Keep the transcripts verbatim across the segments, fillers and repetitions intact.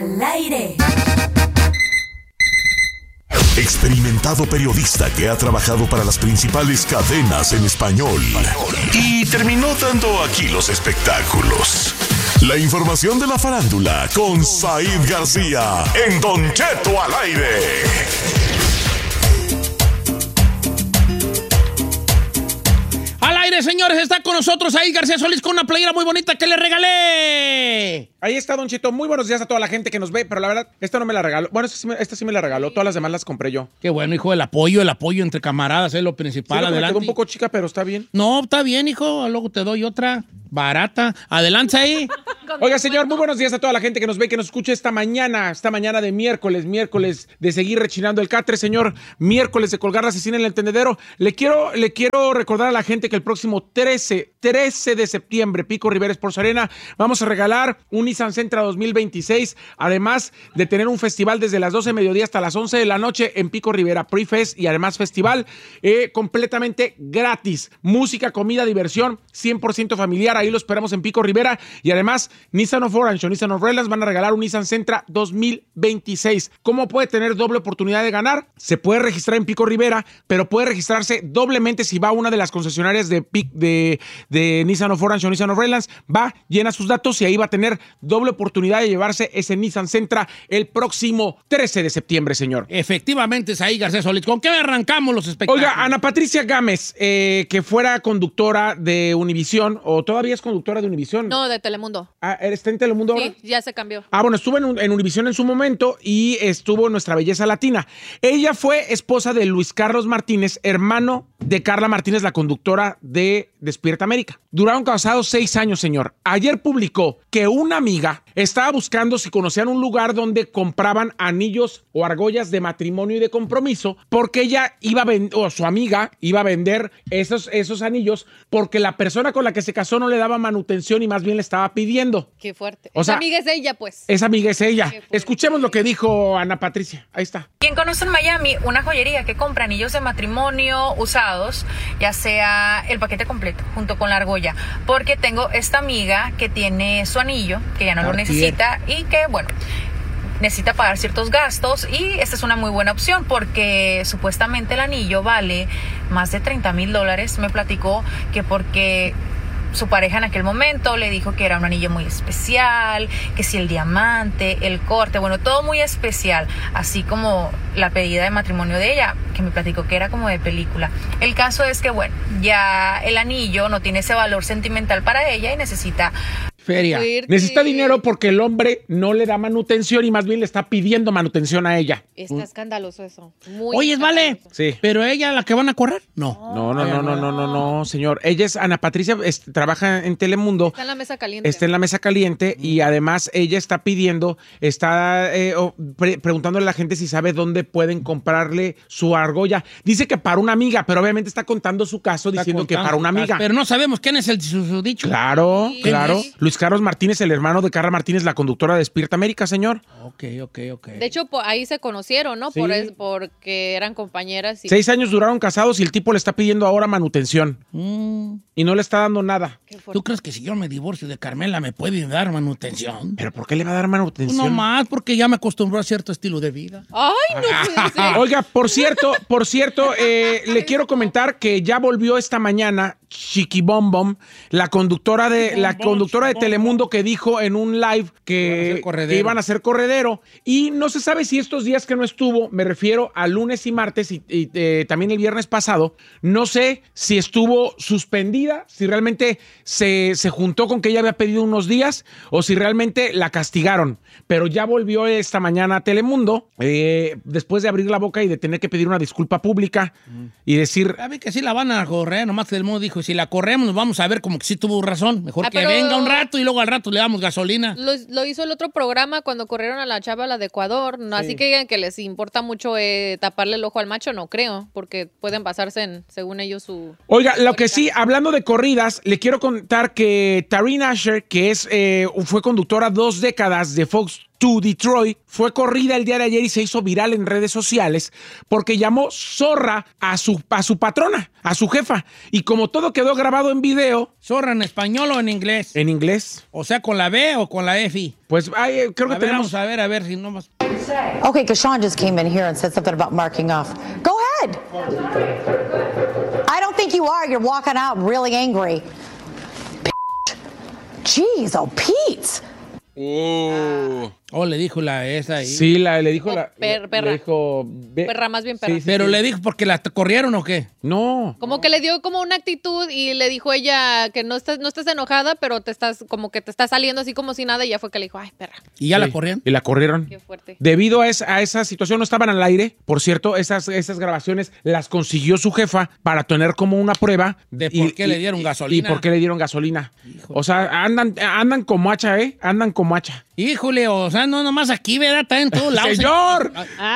Al aire. Experimentado periodista que ha trabajado para las principales cadenas en español y terminó dando aquí los espectáculos. La información de la farándula con Said García en Don Cheto al aire. Al aire, señores, está con nosotros Said García Solís con una playera muy bonita que le regalé. Ahí está, Don Cheto. Muy buenos días a toda la gente que nos ve, pero la verdad, esta no me la regaló. Bueno, esta sí me, esta sí me la regaló. Todas las demás las compré yo. Qué bueno, hijo, el apoyo, el apoyo entre camaradas es lo principal. Sí, adelante. me quedó un poco chica, pero está bien. No, está bien, hijo. Luego te doy otra barata. Adelante ahí. Oiga, señor, muy buenos días a toda la gente que nos ve, que nos escucha esta mañana, esta mañana de miércoles, miércoles de seguir rechinando el catre, señor, miércoles de colgar la asesina en el tendedero. Le quiero, le quiero recordar a la gente que el próximo trece, trece de septiembre, Pico Rivera Sports Arena, vamos a regalar un Nissan Sentra dos mil veintiséis, además de tener un festival desde las doce de mediodía hasta las once de la noche en Pico Rivera, Pre-Fest y además festival eh, completamente gratis. Música, comida, diversión, cien por ciento familiar, ahí lo esperamos en Pico Rivera y además Nissan of Orange o Nissan of Redlands van a regalar un Nissan Sentra dos mil veintiséis. ¿Cómo puede tener doble oportunidad de ganar? Se puede registrar en Pico Rivera, pero puede registrarse doblemente si va a una de las concesionarias de, de, de Nissan of Orange o Nissan of Redlands. Va, llena sus datos y ahí va a tener doble oportunidad de llevarse ese Nissan Sentra el próximo trece de septiembre, señor. Efectivamente, Said García Solís. ¿Con qué arrancamos los espectáculos? Oiga, Ana Patricia Gámez, eh, que fuera conductora de Univisión, o todavía es conductora de Univisión. No, de Telemundo. Ah, ¿está en Telemundo ahora? Sí, ya se cambió. Ah, bueno, estuvo en, en Univisión en su momento y estuvo en Nuestra Belleza Latina. Ella fue esposa de Luis Carlos Martínez, hermano de Carla Martínez, la conductora de Despierta América. Duraron casados seis años, señor. Ayer publicó que una amiga estaba buscando si conocían un lugar donde compraban anillos o argollas de matrimonio y de compromiso, porque ella iba a vender, o su amiga iba a vender esos, esos anillos porque la persona con la que se casó no le daba manutención y más bien le estaba pidiendo. Qué fuerte. O sea, esa amiga es ella, pues. Esa amiga es ella. Escuchemos lo que dijo Ana Patricia. Ahí está. ¿Quién conoce en Miami una joyería que compra anillos de matrimonio usados, ya sea el paquete completo junto con la argolla? Porque tengo esta amiga que tiene su anillo, que ya no lo necesita y que, bueno, necesita pagar ciertos gastos y esta es una muy buena opción porque supuestamente el anillo vale más de treinta mil dólares. Me platicó que porque su pareja en aquel momento le dijo que era un anillo muy especial, que si el diamante, el corte, bueno, todo muy especial, así como la pedida de matrimonio de ella, que me platicó que era como de película. El caso es que, bueno, ya el anillo no tiene ese valor sentimental para ella y necesita feria. Necesita dinero porque el hombre no le da manutención y más bien le está pidiendo manutención a ella. Está mm. escandaloso eso. Muy Oye, vale. Sí. ¿Pero ella la que van a correr? No. No, no, no, no, no, no, no, señor. Ella es Ana Patricia, es, trabaja en Telemundo. Está en la mesa caliente. Está en la mesa caliente mm. y además ella está pidiendo, está eh, oh, pre preguntándole a la gente si sabe dónde pueden comprarle su argolla. Dice que para una amiga, pero obviamente está contando su caso está diciendo que para una amiga. Pero no sabemos quién es el susodicho. Claro, sí. claro. Luis Carlos Martínez, el hermano de Carla Martínez, la conductora de Despierta América, señor. Ok, ok, ok. De hecho, por ahí se conocieron, ¿no? Sí. Por es, porque eran compañeras. Y... Seis años duraron casados y el tipo le está pidiendo ahora manutención. Mm. Y no le está dando nada. ¿Tú crees que si yo me divorcio de Carmela me puede dar manutención? ¿Pero por qué le va a dar manutención? No más, porque ya me acostumbró a cierto estilo de vida. ¡Ay, no puede ser! Oiga, por cierto, por cierto, eh, le quiero comentar que ya volvió esta mañana Chiqui Bom Bom, la conductora de la conductora de Telemundo que dijo en un live que, que iban a hacer corredero y no se sabe si estos días que no estuvo, me refiero a lunes y martes y, y eh, también el viernes pasado, no sé si estuvo suspendida, si realmente se, se juntó con que ella había pedido unos días o si realmente la castigaron, pero ya volvió esta mañana a Telemundo eh, después de abrir la boca y de tener que pedir una disculpa pública mm. y decir... A ver que sí la van a correr, nomás Telemundo dijo, si la corremos nos vamos a ver como que sí tuvo razón, mejor ah, que venga un rato y luego al rato le damos gasolina. Lo, lo hizo el otro programa cuando corrieron a la chava, la de Ecuador, ¿no? Sí. Así que digan que les importa mucho eh, taparle el ojo al macho, no creo, porque pueden basarse en, según ellos, su... Oiga, lo que sí, hablando de corridas, le quiero contar que Taryn Asher, que es, eh, fue conductora dos décadas de Fox to Detroit fue corrida el día de ayer y se hizo viral en redes sociales porque llamó zorra a su, a su patrona, a su jefa. Y como todo quedó grabado en video... ¿Zorra en español o en inglés? En inglés. O sea, ¿con la B o con la F? Pues ay, creo que a ver, tenemos... Vamos a ver, a ver si no más... Okay, because Sean just came in here and said something about marking off. Go ahead. I don't think you are. You're walking out really angry. Jeez, oh, Pete. Oh. Oh, le dijo la esa ahí. Sí, la, le dijo Oh, la... per- perra. Le dijo... ve- Perra, más bien perra. Sí, sí, Pero sí. le dijo porque la corrieron o qué. No. Como que le dio como una actitud y le dijo ella que no estás, no estás enojada, pero te estás, como que te está saliendo así como si nada, y ya fue que le dijo, ay, perra, ¿Y ya Sí. la corrieron? Y la corrieron. qué fuerte. Debido a esa, a esa situación, no estaban al aire. Por cierto, esas, esas grabaciones las consiguió su jefa para tener como una prueba. ¿De por qué le dieron gasolina? Y por qué le dieron gasolina. O sea, andan, andan como hacha, ¿eh? Andan como hacha. Híjole, o sea, no nomás aquí, ¿verdad? Está en todos lados. ¡Señor!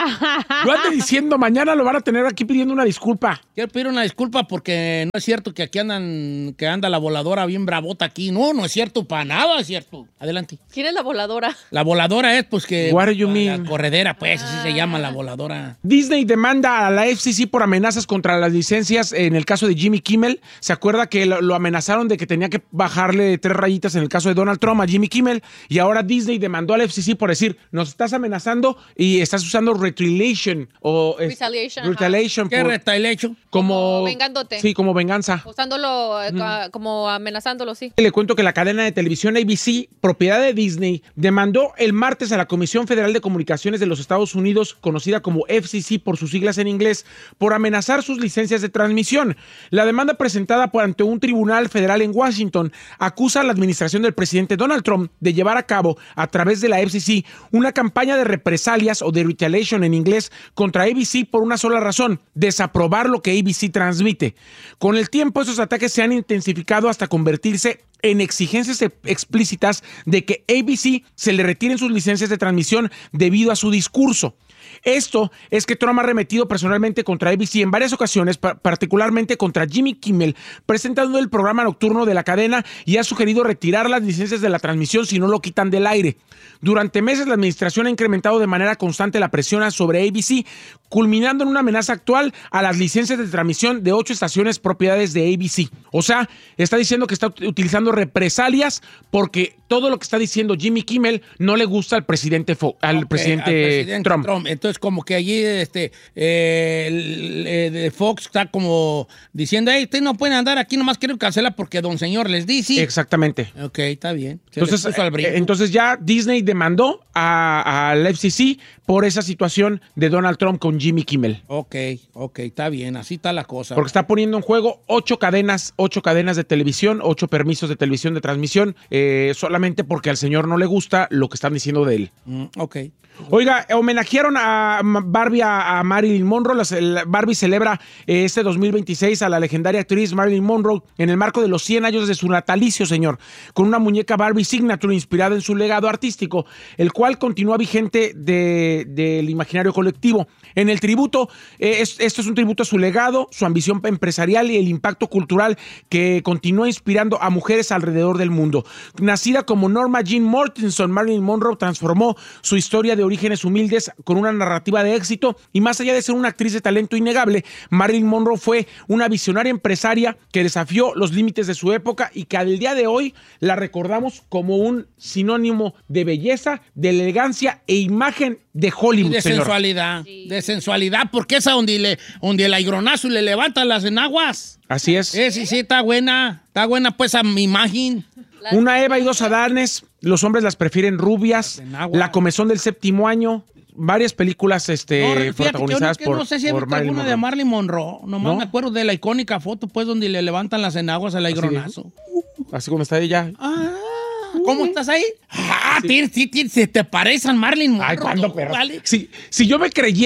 Yo ando diciendo, mañana lo van a tener aquí pidiendo una disculpa. Quiero pedir una disculpa porque no es cierto que aquí andan, que anda la voladora bien bravota aquí. No, no es cierto, para nada es cierto. Adelante. ¿Quién es la voladora? La voladora es, pues, que... What do you la, mean? La corredera, pues, así se llama la voladora. Disney demanda a la F C C por amenazas contra las licencias en el caso de Jimmy Kimmel. ¿Se acuerda que lo, lo amenazaron de que tenía que bajarle tres rayitas en el caso de Donald Trump a Jimmy Kimmel? Y ahora Disney demandó a la F C C por decir, nos estás amenazando y estás usando retaliation o... es- Retaliation, retaliation ¿Qué por- retaliation? como... Como vengándote. Sí, como venganza. Usándolo, eh, ca- como amenazándolo, sí. Le cuento que la cadena de televisión A B C, propiedad de Disney, demandó el martes a la Comisión Federal de Comunicaciones de los Estados Unidos, conocida como F C C por sus siglas en inglés, por amenazar sus licencias de transmisión. La demanda presentada por ante un tribunal federal en Washington acusa a la administración del presidente Donald Trump de llevar a cabo, a través de la F C C, una campaña de represalias o de retaliation en inglés contra A B C por una sola razón: desaprobar lo que A B C transmite. Con el tiempo, esos ataques se han intensificado hasta convertirse en exigencias e- explícitas de que A B C se le retiren sus licencias de transmisión debido a su discurso. Esto es que Trump ha arremetido personalmente contra A B C en varias ocasiones, pa- particularmente contra Jimmy Kimmel, presentando el programa nocturno de la cadena, y ha sugerido retirar las licencias de la transmisión si no lo quitan del aire. Durante meses, la administración ha incrementado de manera constante la presión sobre A B C, culminando en una amenaza actual a las licencias de transmisión de ocho estaciones propiedades de A B C. O sea, está diciendo que está ut- utilizando represalias porque todo lo que está diciendo Jimmy Kimmel no le gusta al presidente, Fo- al, Ok, presidente al presidente Trump. Entonces, como que allí este, eh, el- el de Fox está como diciendo, hey, ustedes no pueden andar aquí, nomás quiero cancelar porque don señor les dice. Exactamente. Ok, está bien. Se Entonces, les puso al brinco. eh, entonces ya Disney demandó a- al F C C por esa situación de Donald Trump con Jimmy Kimmel. Ok, ok, está bien, así está la cosa. Porque está poniendo en juego ocho cadenas, ocho cadenas de televisión, ocho permisos de televisión de transmisión, eh, solamente porque al señor no le gusta lo que están diciendo de él. Mm, ok. Oiga, homenajearon a Barbie, a, a Marilyn Monroe. La, la Barbie celebra eh, este dos mil veintiséis a la legendaria actriz Marilyn Monroe en el marco de los cien años de su natalicio, señor, con una muñeca Barbie Signature inspirada en su legado artístico, el cual continúa vigente de- del imaginario colectivo. En el tributo, eh, es- esto es un tributo a su legado, su ambición empresarial y el impacto cultural que continúa inspirando a mujeres alrededor del mundo. Nacida como Norma Jean Mortenson, Marilyn Monroe transformó su historia de orígenes humildes con una narrativa de éxito, y más allá de ser una actriz de talento innegable, Marilyn Monroe fue una visionaria empresaria que desafió los límites de su época y que al día de hoy la recordamos como un sinónimo de belleza, de elegancia e imagen de Y Hollywood, de señor. sensualidad, de sensualidad, porque esa donde le, donde el aigronazo le levanta las enaguas. Así es. Eh, sí, sí, está buena, está buena pues a mi imagen. Una Eva y dos Adanes, los hombres las prefieren rubias, Las enaguas. La comezón del séptimo año, varias películas este, No, fíjate que protagonizadas ahorita por, no sé si he por visto Marilyn alguna de Monroe. Marilyn Monroe. Nomás ¿No? me acuerdo de la icónica foto, pues, donde le levantan las enaguas al aigronazo. Así como está ella. Ah, ¿cómo estás ahí? Ah, sí, sí, sí, se te parecen Marilyn Monroe. Ay, ¿cuándo, perro? ¿Vale? Si, si yo me creyera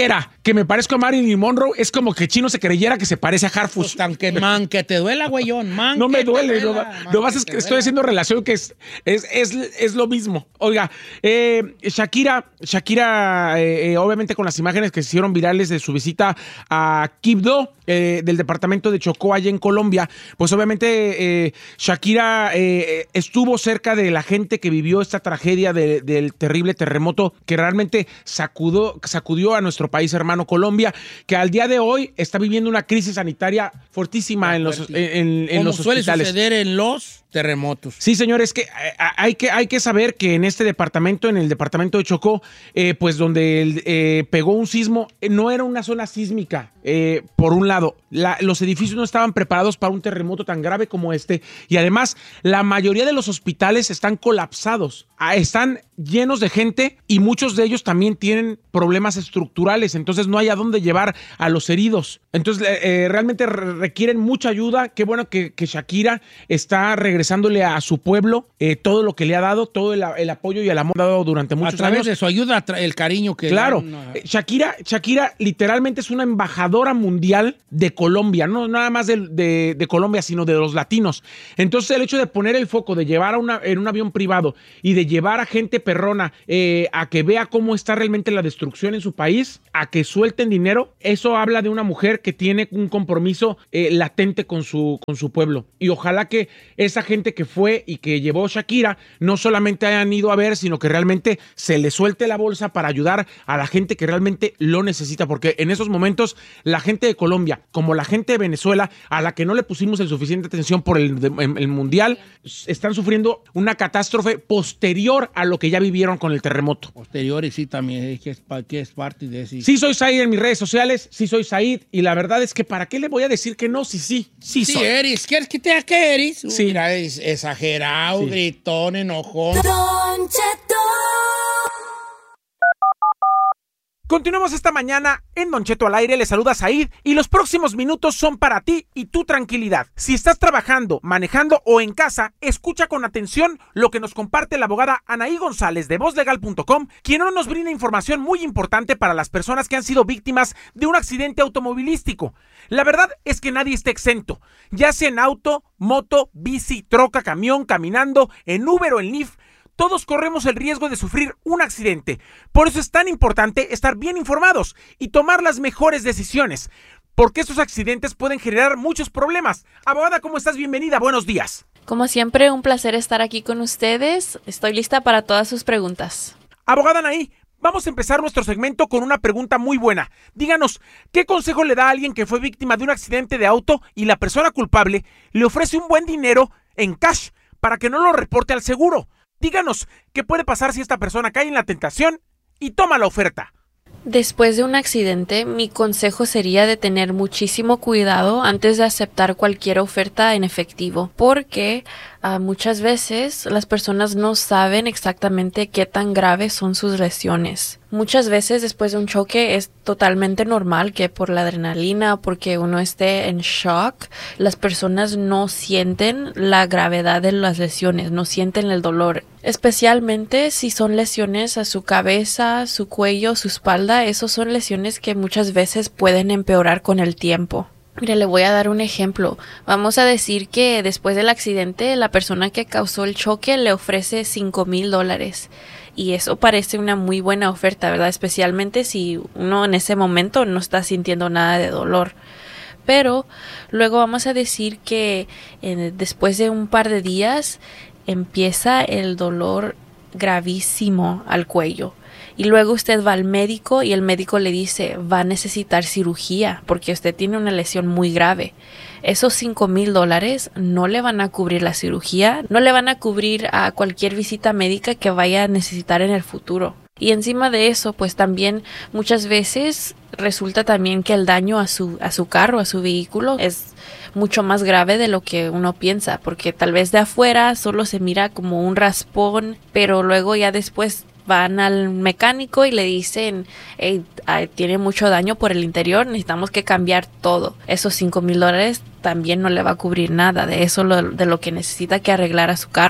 que me parezco a Marilyn Monroe es como que Chino se creyera que se parece a Harfus. Pues, aunque man, que te duela, güeyón, man. No me que duele, te no, duela, no man, más que es te que estoy duela. haciendo relación que es, es, es, es lo mismo. Oiga, eh, Shakira, Shakira eh, eh, obviamente con las imágenes que se hicieron virales de su visita a Quibdó, eh, del departamento de Chocó, allá en Colombia, pues obviamente eh, Shakira eh, estuvo cerca de la gente que vivió esta tragedia de, del terrible terremoto que realmente sacudió, sacudió a nuestro país hermano Colombia, que al día de hoy está viviendo una crisis sanitaria fortísima en los, en, en, en los suele hospitales. suceder en los terremotos. Sí, señores, que eh, hay que hay que saber que en este departamento, en el departamento de Chocó, eh, pues donde eh, pegó un sismo, eh, no era una zona sísmica. Eh, por un lado, la, los edificios no estaban preparados para un terremoto tan grave como este, y además la mayoría de los hospitales están colapsados, ah, están llenos de gente y muchos de ellos también tienen problemas estructurales, entonces no hay a dónde llevar a los heridos. Entonces eh, realmente re requieren mucha ayuda. Qué bueno que, que Shakira está regresándole a su pueblo eh, todo lo que le ha dado, todo el, el apoyo y el amor dado durante muchos años. A través años. de su ayuda, el cariño que... Claro, dan, no. Shakira, Shakira literalmente es una embajadora mundial de Colombia, no nada más de, de, de Colombia, sino de los latinos. Entonces el hecho de poner el foco, de llevar a una, en un avión privado y de llevar a gente perrona eh, a que vea cómo está realmente la destrucción en su país, a que suelten dinero, eso habla de una mujer que tiene un compromiso eh, latente con su, con su pueblo. Y ojalá que esa gente que fue y que llevó Shakira no solamente hayan ido a ver, sino que realmente se le suelte la bolsa para ayudar a la gente que realmente lo necesita, porque en esos momentos la gente de Colombia, como la gente de Venezuela, a la que no le pusimos el suficiente atención por el, el, el mundial, están sufriendo una catástrofe posterior a lo que ya vivieron con el terremoto. Posterior, y sí, también es que es, que es parte de eso. Sí soy Said en mis redes sociales, sí soy Said, y la verdad es que ¿para qué le voy a decir que no? Sí, sí, sí, sí soy. eres, ¿quieres que te haga que eres? Sí. Mira, es exagerado, Sí. gritón, enojón. Don Cheto. Continuamos esta mañana en Don Cheto al aire, le saluda Said y los próximos minutos son para ti y tu tranquilidad. Si estás trabajando, manejando o en casa, escucha con atención lo que nos comparte la abogada Anaí González de voz legal punto com, quien hoy nos brinda información muy importante para las personas que han sido víctimas de un accidente automovilístico. La verdad es que nadie está exento, ya sea en auto, moto, bici, troca, camión, caminando, en Uber o en Lyft. Todos corremos el riesgo de sufrir un accidente. Por eso es tan importante estar bien informados y tomar las mejores decisiones, porque estos accidentes pueden generar muchos problemas. Abogada, ¿cómo estás? Bienvenida, buenos días. Como siempre, un placer estar aquí con ustedes. Estoy lista para todas sus preguntas. Abogada Anaí, vamos a empezar nuestro segmento con una pregunta muy buena. Díganos, ¿qué consejo le da a alguien que fue víctima de un accidente de auto y la persona culpable le ofrece un buen dinero en cash para que no lo reporte al seguro? Díganos, ¿qué puede pasar si esta persona cae en la tentación y toma la oferta? Después de un accidente, mi consejo sería de tener muchísimo cuidado antes de aceptar cualquier oferta en efectivo, porque uh, muchas veces las personas no saben exactamente qué tan graves son sus lesiones. Muchas veces después de un choque es totalmente normal que por la adrenalina, porque uno esté en shock, las personas no sienten la gravedad de las lesiones, no sienten el dolor. Especialmente si son lesiones a su cabeza, su cuello, su espalda, esos son lesiones que muchas veces pueden empeorar con el tiempo. Mire, le voy a dar un ejemplo. Vamos a decir que después del accidente, la persona que causó el choque le ofrece cinco mil dólares. Y eso parece una muy buena oferta, ¿verdad? Especialmente si uno en ese momento no está sintiendo nada de dolor. Pero luego vamos a decir que eh, después de un par de días empieza el dolor gravísimo al cuello. Y luego usted va al médico y el médico le dice, va a necesitar cirugía porque usted tiene una lesión muy grave. Esos cinco mil dólares no le van a cubrir la cirugía, no le van a cubrir a cualquier visita médica que vaya a necesitar en el futuro. Y encima de eso, pues también muchas veces resulta también que el daño a su, a su carro, a su vehículo, es mucho más grave de lo que uno piensa, porque tal vez de afuera solo se mira como un raspón, pero luego ya después van al mecánico y le dicen, hey, tiene mucho daño por el interior, necesitamos que cambiar todo. Esos cinco mil dólares también no le va a cubrir nada de eso, lo, de lo que necesita que arreglar a su carro.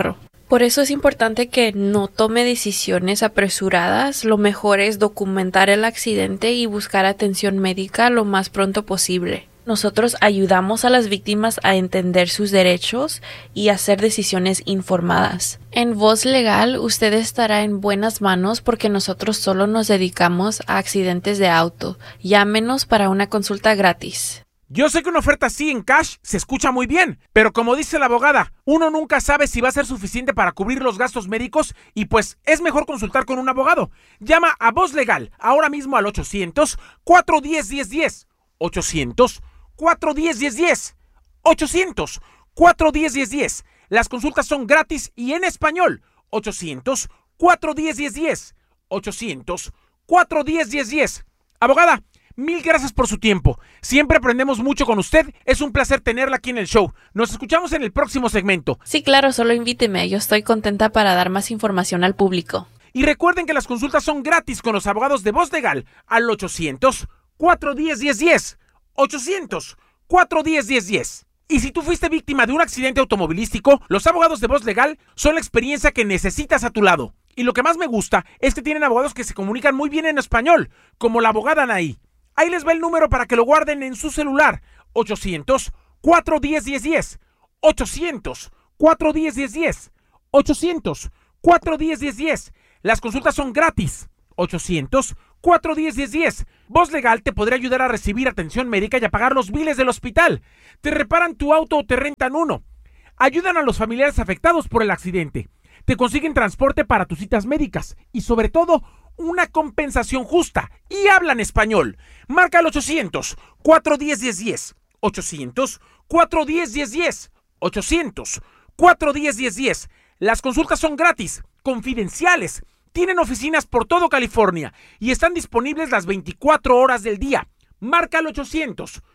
Por eso es importante que no tome decisiones apresuradas. Lo mejor es documentar el accidente y buscar atención médica lo más pronto posible. Nosotros ayudamos a las víctimas a entender sus derechos y hacer decisiones informadas. En Voz Legal, usted estará en buenas manos porque nosotros solo nos dedicamos a accidentes de auto. Llámenos para una consulta gratis. Yo sé que una oferta así en cash se escucha muy bien, pero como dice la abogada, uno nunca sabe si va a ser suficiente para cubrir los gastos médicos y pues es mejor consultar con un abogado. Llama a Voz Legal ahora mismo al ochocientos, cuatro uno cero, uno cero uno cero. ochocientos, cuatro uno cero, uno cero uno cero. ochocientos, cuatro uno cero, uno cero uno cero. Las consultas son gratis y en español. ochocientos, cuatro uno cero, uno cero uno cero. ochocientos, cuatro uno cero, uno cero uno cero. Abogada, mil gracias por su tiempo. Siempre aprendemos mucho con usted. Es un placer tenerla aquí en el show. Nos escuchamos en el próximo segmento. Sí, claro, solo invíteme. Yo estoy contenta para dar más información al público. Y recuerden que las consultas son gratis con los abogados de Voz Legal al ochocientos, cuatro uno cero, uno cero uno cero. ochocientos, cuatro uno cero, uno cero uno cero. Y si tú fuiste víctima de un accidente automovilístico, los abogados de Voz Legal son la experiencia que necesitas a tu lado. Y lo que más me gusta es que tienen abogados que se comunican muy bien en español, como la abogada Anaí. Ahí les va el número para que lo guarden en su celular. ochocientos, cuatro uno cero, uno cero uno cero. ochocientos, cuatro uno cero, uno cero uno cero. ochocientos, cuatro uno cero, uno cero uno cero. Las consultas son gratis. ochocientos, cuatro uno cero, uno cero uno cero. Voz Legal te podrá ayudar a recibir atención médica y a pagar los biles del hospital. Te reparan tu auto o te rentan uno. Ayudan a los familiares afectados por el accidente. Te consiguen transporte para tus citas médicas. Y sobre todo, una compensación justa. Y hablan español. Marca al ochocientos, cuatro uno cero, uno cero uno cero. ochocientos, cuatro uno cero, uno cero uno cero. ochocientos, cuatro uno cero, uno cero uno cero. Las consultas son gratis, confidenciales. Tienen oficinas por todo California y están disponibles las veinticuatro horas del día. Marca al ochocientos,